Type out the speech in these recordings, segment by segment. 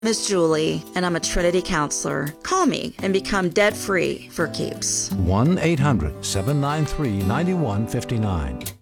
Miss Julie, and I'm a Trinity counselor. Call me and become debt-free for keeps. 1-800-793-9159.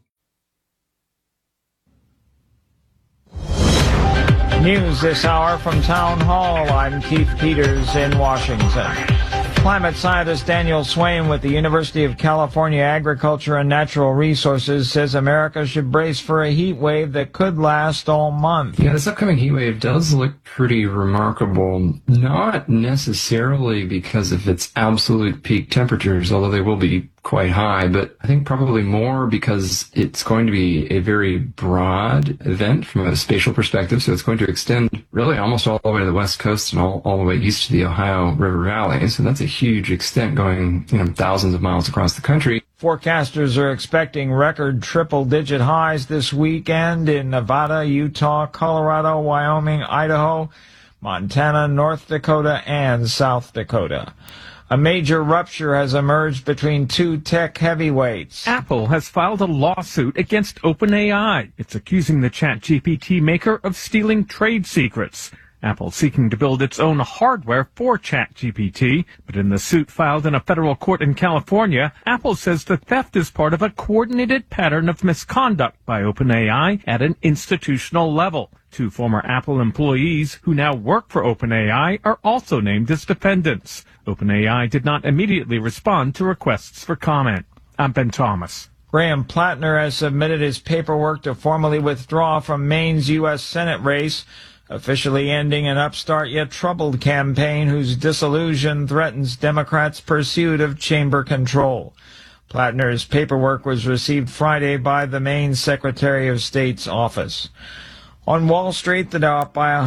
News this hour from Town Hall. I'm Keith Peters in Washington. Climate scientist Daniel Swain with the University of California Agriculture and Natural Resources says America should brace for a heat wave that could last all month. Yeah, this upcoming heat wave does look pretty remarkable. Not necessarily because of its absolute peak temperatures, although they will be quite high, but I think probably more because it's going to be a very broad event from a spatial perspective. So it's going to extend really almost all the way to the West Coast and all the way east to the Ohio River Valley. So that's a huge extent going, thousands of miles across the country. Forecasters are expecting record triple-digit highs this weekend in Nevada, Utah, Colorado, Wyoming, Idaho, Montana, North Dakota, and South Dakota. A major rupture has emerged between two tech heavyweights. Apple has filed a lawsuit against OpenAI. It's accusing the ChatGPT maker of stealing trade secrets. Apple seeking to build its own hardware for ChatGPT, but in the suit filed in a federal court in California, Apple says the theft is part of a coordinated pattern of misconduct by OpenAI at an institutional level. Two former Apple employees who now work for OpenAI are also named as defendants. OpenAI did not immediately respond to requests for comment. I'm Ben Thomas. Graham Plattner has submitted his paperwork to formally withdraw from Maine's U.S. Senate race, officially ending an upstart yet troubled campaign whose disillusion threatens Democrats' pursuit of chamber control. Plattner's paperwork was received Friday by the Maine Secretary of State's office. On Wall Street, the Dow up by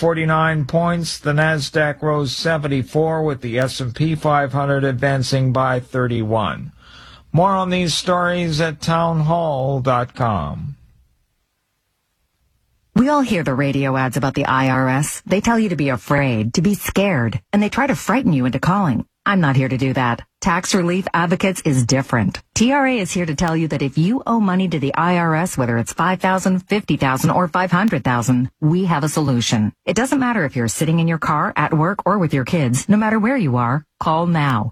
149 points. The Nasdaq rose 74, with the S&P 500 advancing by 31. More on these stories at townhall.com. We all hear the radio ads about the IRS. They tell you to be afraid, to be scared, and they try to frighten you into calling. I'm not here to do that. Tax Relief Advocates is different. TRA is here to tell you that if you owe money to the IRS, whether it's $5,000, $50,000, or $500,000, we have a solution. It doesn't matter if you're sitting in your car, at work, or with your kids. No matter where you are, call now.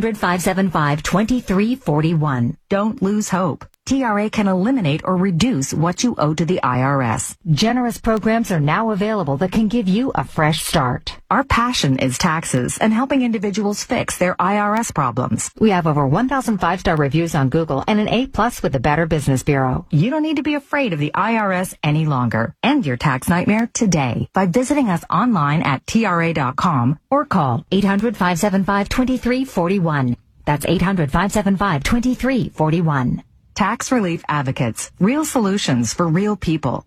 800-575-2341. Don't lose hope. TRA can eliminate or reduce what you owe to the IRS. Generous programs are now available that can give you a fresh start. Our passion is taxes and helping individuals fix their IRS problems. We have over 1,000 5-star reviews on Google and an A+ with the Better Business Bureau. You don't need to be afraid of the IRS any longer. End your tax nightmare today by visiting us online at TRA.com or call 800-575-2341. That's 800-575-2341. Tax Relief Advocates. Real solutions for real people.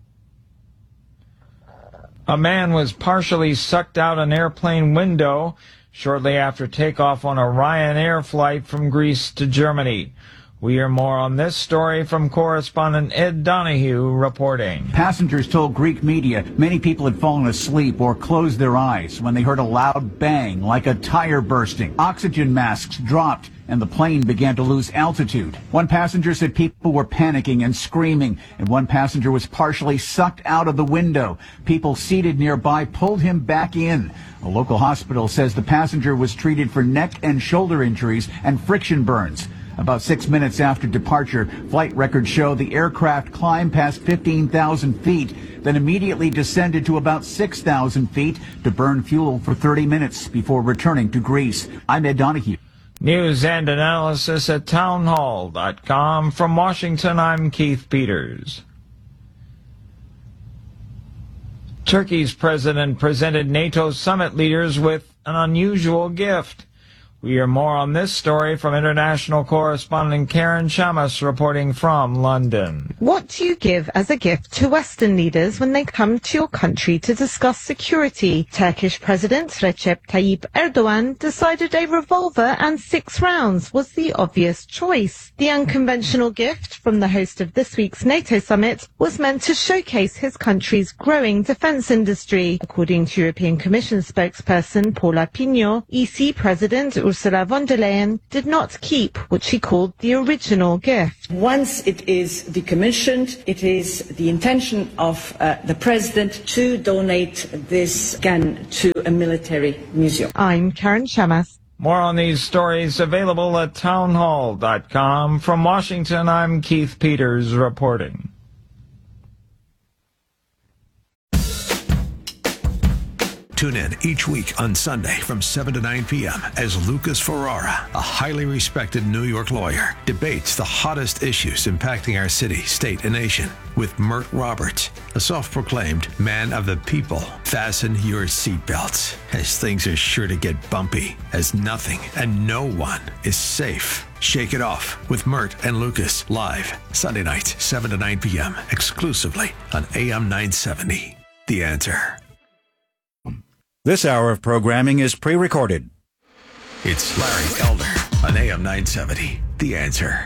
A man was partially sucked out an airplane window shortly after takeoff on a Ryanair flight from Greece to Germany. We hear more on this story from correspondent Ed Donahue reporting. Passengers told Greek media many people had fallen asleep or closed their eyes when they heard a loud bang like a tire bursting. Oxygen masks dropped and the plane began to lose altitude. One passenger said people were panicking and screaming, and one passenger was partially sucked out of the window. People seated nearby pulled him back in. A local hospital says the passenger was treated for neck and shoulder injuries and friction burns. About 6 minutes after departure, flight records show the aircraft climbed past 15,000 feet, then immediately descended to about 6,000 feet to burn fuel for 30 minutes before returning to Greece. I'm Ed Donahue. News and analysis at townhall.com. From Washington, I'm Keith Peters. Turkey's president presented NATO summit leaders with an unusual gift. We hear more on this story from international correspondent Karen Chamas reporting from London. What do you give as a gift to Western leaders when they come to your country to discuss security? Turkish President Recep Tayyip Erdogan decided a revolver and 6 rounds was the obvious choice. The unconventional gift from the host of this week's NATO summit was meant to showcase his country's growing defense industry. According to European Commission spokesperson Paula Pinho, EC President Ursula von der Leyen did not keep what she called the original gift. Once it is decommissioned, it is the intention of the President to donate this gun to a military museum. I'm Karen Shamas. More on these stories available at townhall.com. From Washington, I'm Keith Peters reporting. Tune in each week on Sunday from 7 to 9 p.m. as Lucas Ferrara, a highly respected New York lawyer, debates the hottest issues impacting our city, state, and nation with Mert Roberts, a self-proclaimed man of the people. Fasten your seatbelts, as things are sure to get bumpy, as nothing and no one is safe. Shake It Off with Mert and Lucas, live Sunday nights, 7 to 9 p.m., exclusively on AM 970. The Answer. This hour of programming is pre-recorded. It's Larry Elder on AM 970. The Answer.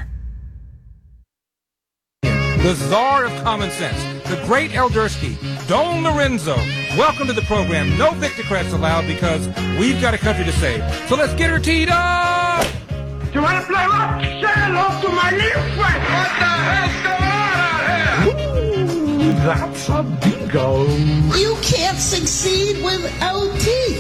The czar of common sense, the great Eldersky, Don Lorenzo. Welcome to the program. No Victocrats allowed because we've got a country to save. So let's get her teed up! You want to play rock? Say hello to my little friend. What the hell's going on out here? Ooh, that's a bingo. You can't succeed with OT.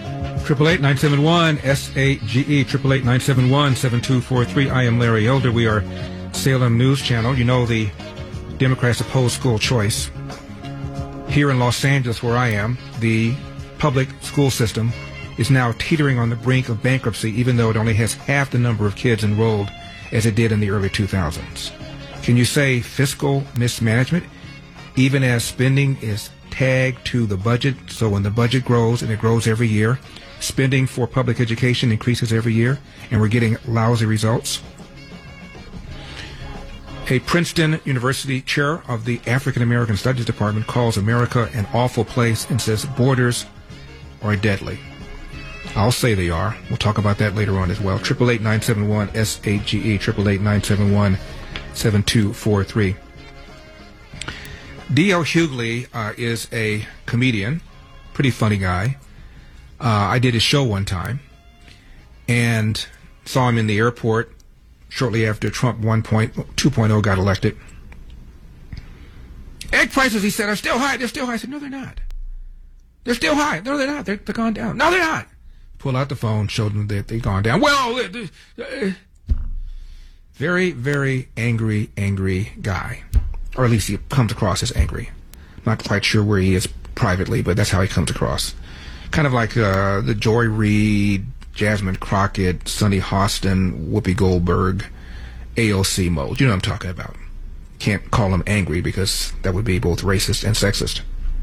888-971-SAGE, 888-971-7243. I am Larry Elder. We are Salem News Channel. You know the Democrats oppose school choice. Here in Los Angeles, where I am, the public school system is now teetering on the brink of bankruptcy, even though it only has half the number of kids enrolled as it did in the early 2000s. Can you say fiscal mismanagement, even as spending is tagged to the budget? So when the budget grows, and it grows every year, spending for public education increases every year, and we're getting lousy results. A Princeton University chair of the African American Studies Department calls America an awful place and says borders are deadly. I'll say they are. We'll talk about that later on as well. 888-971-SAGE, 888-971-7243. D.L. Hughley is a comedian, pretty funny guy. I did his show one time and saw him in the airport shortly after Trump 2.0 got elected. Egg prices, he said, are still high. They're still high. I said, no, they're not. They're still high. No, they're not. They're gone down. No, they're not. Pull out the phone, showed them that they've gone down. Well, very, very angry guy. Or at least he comes across as angry. Not quite sure where he is privately, but that's how he comes across. Kind of like the Joy Reid, Jasmine Crockett, Sonny Hostin, Whoopi Goldberg, AOC mode. You know what I'm talking about. Can't call him angry because that would be both racist and sexist.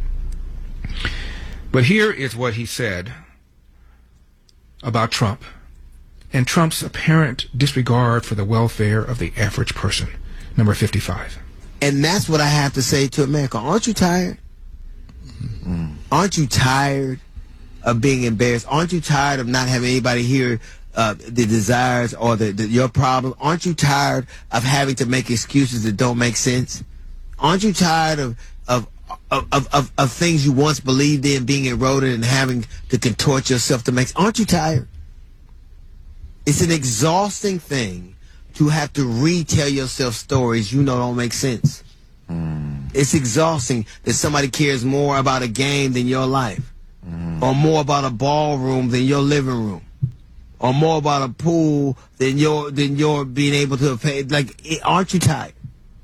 But here is what he said about Trump and Trump's apparent disregard for the welfare of the average person. Number 55. And that's what I have to say to America. Aren't you tired? Aren't you tired of being embarrassed? Aren't you tired of not having anybody hear the desires or your problem? Aren't you tired of having to make excuses that don't make sense? Aren't you tired of things you once believed in being eroded and having to contort yourself to make? Aren't you tired? It's an exhausting thing to have to retell yourself stories you know don't make sense. It's exhausting that somebody cares more about a game than your life, or more about a ballroom than your living room, or more about a pool than your being able to pay. Aren't you tired?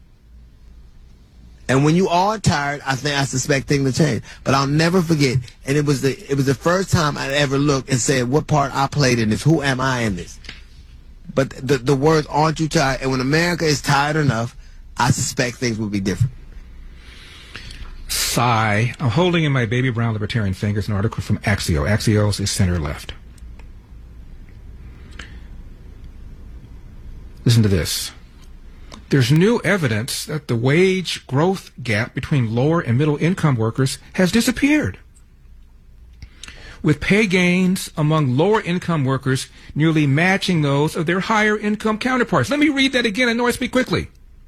And when you are tired, I suspect things will change. But I'll never forget, and it was the first time I ever looked and said, what part I played in this? Who am I in this? But the words, aren't you tired? And when America is tired enough, I suspect things will be different. Sigh. I'm holding in my baby brown libertarian fingers an article from Axios. Axios is center left. Listen to this. There's new evidence that the wage growth gap between lower and middle income workers has disappeared, with pay gains among lower income workers nearly matching those of their higher income counterparts. Let me read that again. I know I speak quickly.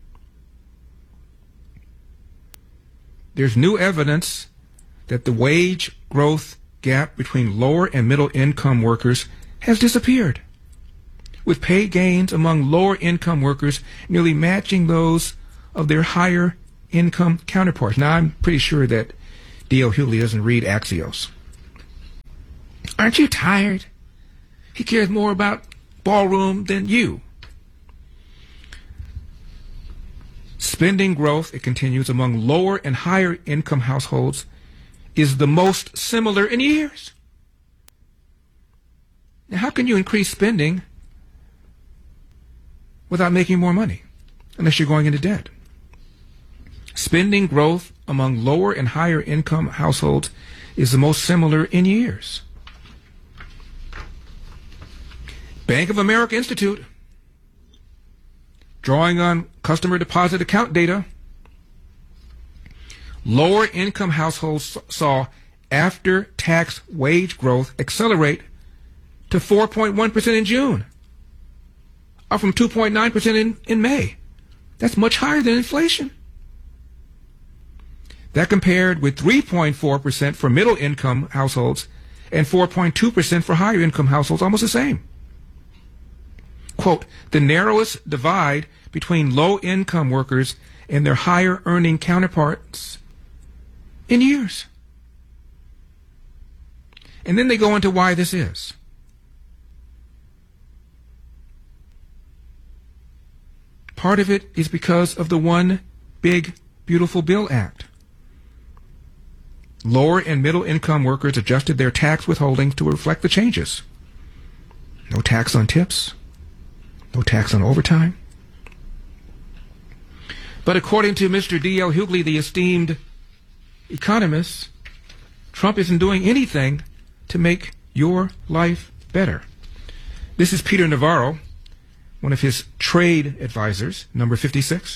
There's new evidence that the wage growth gap between lower and middle income workers has disappeared, with pay gains among lower-income workers nearly matching those of their higher-income counterparts. Now, I'm pretty sure that D.L. Hughley doesn't read Axios. Aren't you tired? He cares more about ballroom than you. Spending growth, it continues, among lower and higher income households is the most similar in years. Now, how can you increase spending without making more money, unless you're going into debt? Spending growth among lower and higher income households is the most similar in years. Bank of America Institute, drawing on customer deposit account data, lower income households saw after-tax wage growth accelerate to 4.1% in June, up from 2.9% in May. That's much higher than inflation. That compared with 3.4% for middle-income households and 4.2% for higher-income households, almost the same. Quote, the narrowest divide between low-income workers and their higher-earning counterparts in years. And then they go into why this is. Part of it is because of the One Big Beautiful Bill Act. Lower and middle income workers adjusted their tax withholdings to reflect the changes. No tax on tips, no tax on overtime. But according to Mr. D.L. Hughley, the esteemed economist, Trump isn't doing anything to make your life better. This is Peter Navarro, one of his trade advisors, number 56.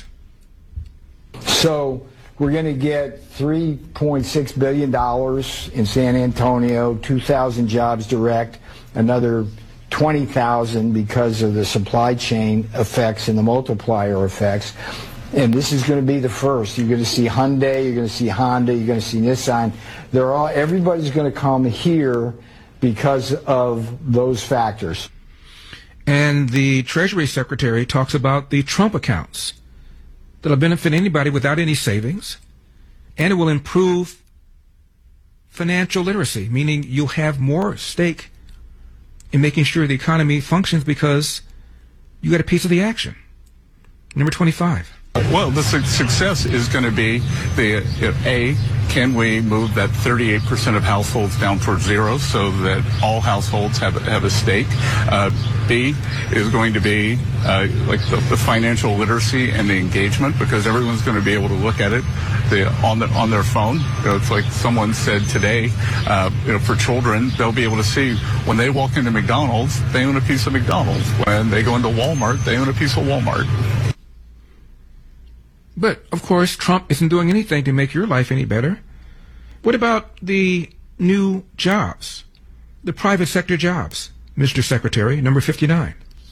So we're going to get $3.6 billion in San Antonio, 2,000 jobs direct, another 20,000 because of the supply chain effects and the multiplier effects. And this is going to be the first. You're going to see Hyundai, you're going to see Honda, you're going to see Nissan. Everybody's going to come here because of those factors. And the Treasury Secretary talks about the Trump accounts that'll benefit anybody without any savings, and it will improve financial literacy, meaning you'll have more stake in making sure the economy functions because you got a piece of the action. Number 25. Well, the success is going to be can we move that 38% of households down towards zero so that all households have a stake? B is going to be like the financial literacy and the engagement, because everyone's going to be able to look at it on their phone. It's like someone said today, for children, they'll be able to see when they walk into McDonald's, they own a piece of McDonald's. When they go into Walmart, they own a piece of Walmart. But, of course, Trump isn't doing anything to make your life any better. What about the new jobs, the private sector jobs, Mr. Secretary, number 59?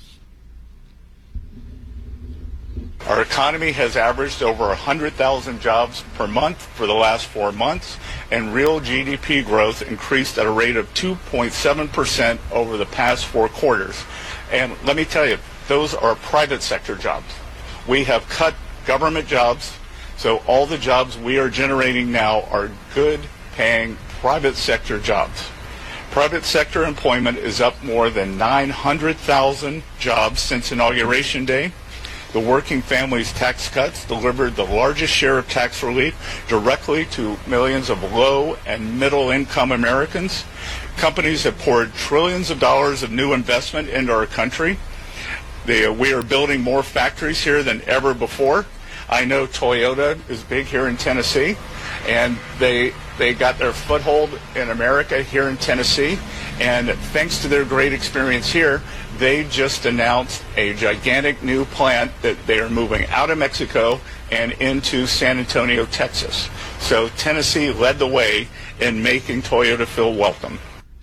Our economy has averaged over 100,000 jobs per month for the last 4 months, and real GDP growth increased at a rate of 2.7% over the past 4 quarters. And let me tell you, those are private sector jobs. We have cut government jobs, so all the jobs we are generating now are good paying private sector jobs. Private sector employment is up more than 900,000 jobs since Inauguration Day. The Working Families Tax Cuts delivered the largest share of tax relief directly to millions of low and middle income Americans. Companies have poured trillions of dollars of new investment into our country. We are building more factories here than ever before. I know Toyota is big here in Tennessee, and they got their foothold in America here in Tennessee, and thanks to their great experience here, they just announced a gigantic new plant that they are moving out of Mexico and into San Antonio, Texas. So Tennessee led the way in making Toyota feel welcome.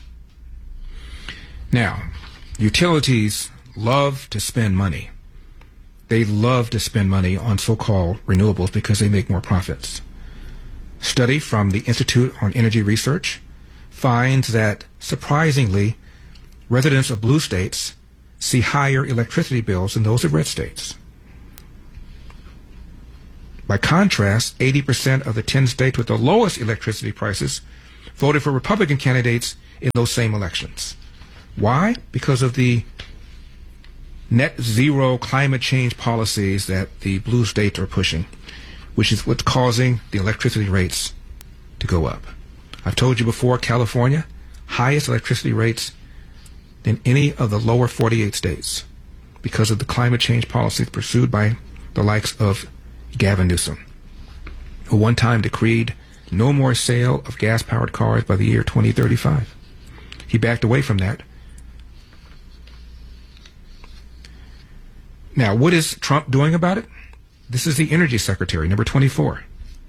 Now, utilities love to spend money. They love to spend money on so-called renewables because they make more profits. Study from the Institute on Energy Research finds that, surprisingly, residents of blue states see higher electricity bills than those of red states. By contrast, 80% of the 10 states with the lowest electricity prices voted for Republican candidates in those same elections. Why? Because of the net zero climate change policies that the blue states are pushing, which is what's causing the electricity rates to go up. I've told you before, California, highest electricity rates than any of the lower 48 states because of the climate change policies pursued by the likes of Gavin Newsom, who one time decreed no more sale of gas-powered cars by the year 2035. He backed away from that. Now, what is Trump doing about it? This is the Energy Secretary, number 24.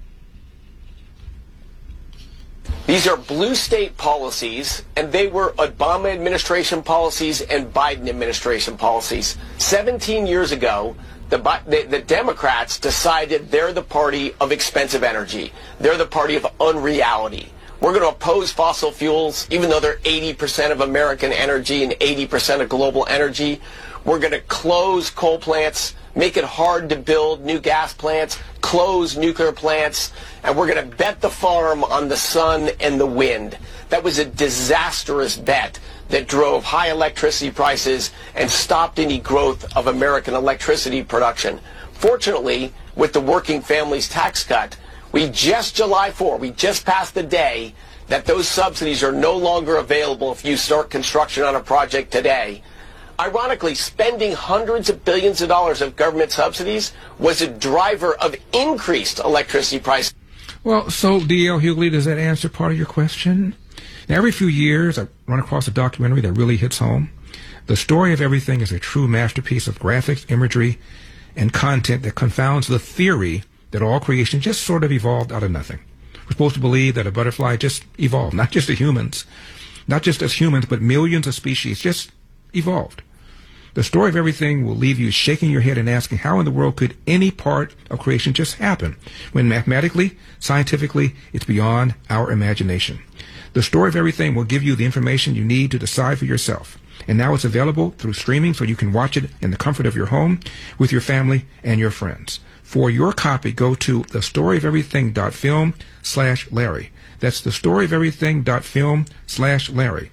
These are blue state policies, and they were Obama administration policies and Biden administration policies. 17 years ago, the Democrats decided they're the party of expensive energy. They're the party of unreality. We're going to oppose fossil fuels, even though they're 80% of American energy and 80% of global energy. We're going to close coal plants, make it hard to build new gas plants, close nuclear plants, and we're going to bet the farm on the sun and the wind. That was a disastrous bet that drove high electricity prices and stopped any growth of American electricity production. Fortunately, with the Working Families Tax Cut, July 4, we just passed the day that those subsidies are no longer available if you start construction on a project today. Ironically, spending hundreds of billions of dollars of government subsidies was a driver of increased electricity prices. Well, so D.L. Hughley, does that answer part of your question? Now, every few years, I run across a documentary that really hits home. The Story of Everything is a true masterpiece of graphics, imagery, and content that confounds the theory that all creation just sort of evolved out of nothing. We're supposed to believe that a butterfly just evolved, not just as humans, but millions of species just evolved. The Story of Everything will leave you shaking your head and asking, how in the world could any part of creation just happen, when mathematically, scientifically, it's beyond our imagination? The Story of Everything will give you the information you need to decide for yourself. And now it's available through streaming, so you can watch it in the comfort of your home with your family and your friends. For your copy, go to thestoryoferything.film/Larry. That's thestoryoferything.film/Larry.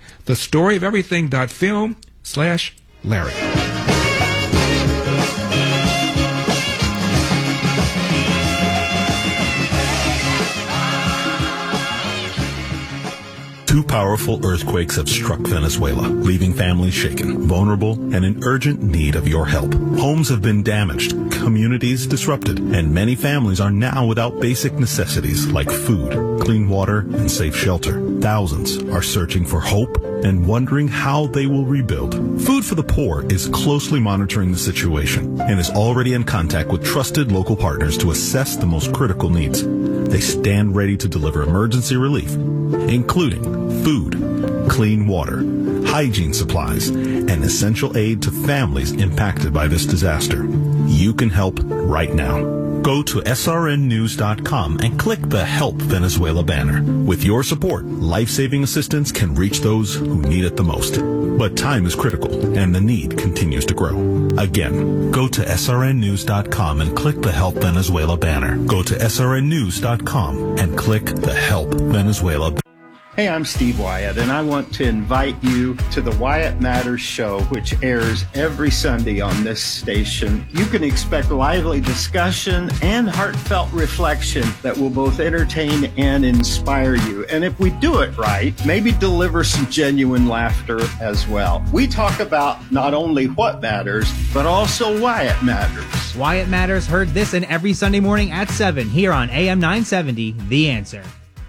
Thestoryoferything.film/Larry. Two powerful earthquakes have struck Venezuela, leaving families shaken, vulnerable, and in urgent need of your help. Homes have been damaged, communities disrupted, and many families are now without basic necessities like food, clean water, and safe shelter. Thousands are searching for hope and wondering how they will rebuild. Food for the Poor is closely monitoring the situation and is already in contact with trusted local partners to assess the most critical needs. They stand ready to deliver emergency relief, including food, clean water, hygiene supplies, and essential aid to families impacted by this disaster. You can help right now. Go to srnnews.com and click the Help Venezuela banner. With your support, life-saving assistance can reach those who need it the most. But time is critical, and the need continues to grow. Again, go to srnnews.com and click the Help Venezuela banner. Go to srnnews.com and click the Help Venezuela banner. Hey, I'm Steve Wyatt, and I want to invite you to the Wyatt Matters Show, which airs every Sunday on this station. You can expect lively discussion and heartfelt reflection that will both entertain and inspire you. And if we do it right, maybe deliver some genuine laughter as well. We talk about not only what matters, but also why it matters. Wyatt Matters, heard this and every Sunday morning at 7 here on AM 970, The Answer.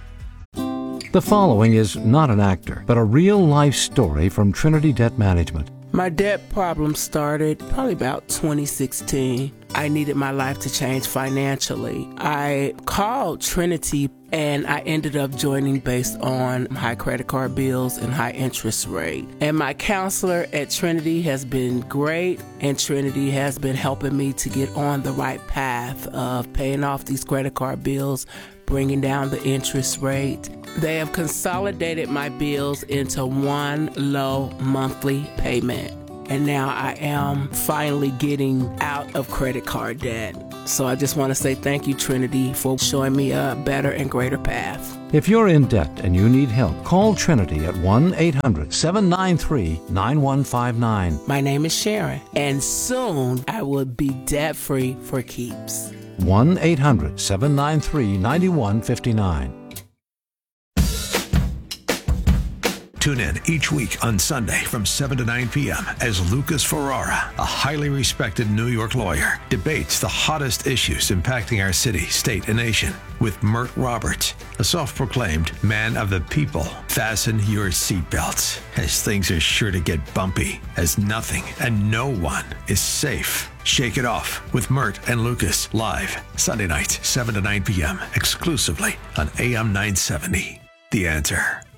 The following is not an actor, but a real-life story from Trinity Debt Management. My debt problem started probably about 2016. I needed my life to change financially. I called Trinity and I ended up joining based on high credit card bills and high interest rate. And my counselor at Trinity has been great, and Trinity has been helping me to get on the right path of paying off these credit card bills, bringing down the interest rate. They have consolidated my bills into one low monthly payment. And now I am finally getting out of credit card debt. So I just want to say thank you, Trinity, for showing me a better and greater path. If you're in debt and you need help, call Trinity at 1-800-793-9159. My name is Sharon, and soon I will be debt-free for keeps. 1-800-793-9159. Tune in each week on Sunday from 7 to 9 p.m. as Lucas Ferrara, a highly respected New York lawyer, debates the hottest issues impacting our city, state, and nation with Mert Roberts, a self-proclaimed man of the people. Fasten your seatbelts, as things are sure to get bumpy, as nothing and no one is safe. Shake It Off with Mert and Lucas, live Sunday nights, 7 to 9 p.m., exclusively on AM 970. The Answer.